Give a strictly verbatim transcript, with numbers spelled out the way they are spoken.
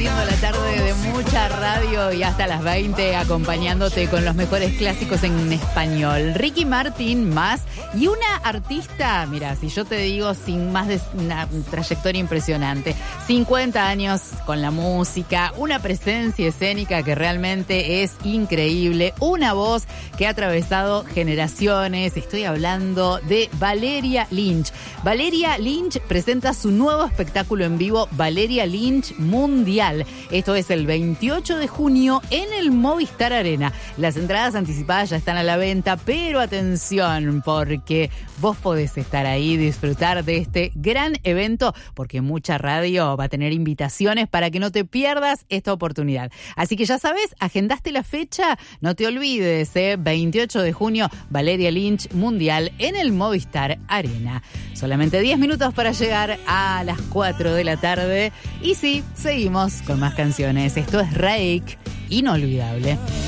haciendo la tarde de mucha radio y hasta las veinte acompañándote con los mejores clásicos en español. Ricky Martin más y una artista, mira, si yo te digo sin más de una trayectoria impresionante, cincuenta años con la música, una presencia escénica que realmente es increíble, una voz que ha atravesado generaciones. Estoy hablando de Valeria Lynch. Valeria Lynch presenta su nuevo espectáculo en vivo, Valeria Lynch Mundial. Esto es el veintiocho de junio en el Movistar Arena. Las entradas anticipadas ya están a la venta, pero atención, porque vos podés estar ahí, disfrutar de este gran evento, porque mucha radio va a tener invitaciones para que no te pierdas esta oportunidad. Así que ya sabes, agendaste la fecha, no te olvides, ¿eh? veintiocho de junio, Valeria Lynch Mundial en el Movistar Arena. Solamente diez minutos para llegar a las cuatro de la tarde. Y sí, seguimos con más canciones. Esto es Rake, inolvidable.